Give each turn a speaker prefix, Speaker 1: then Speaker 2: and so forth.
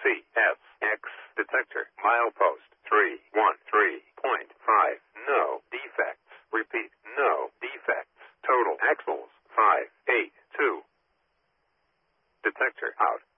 Speaker 1: CSX detector. Milepost 313.5. No defects. Repeat, no defects. Total axles 582. Detector out.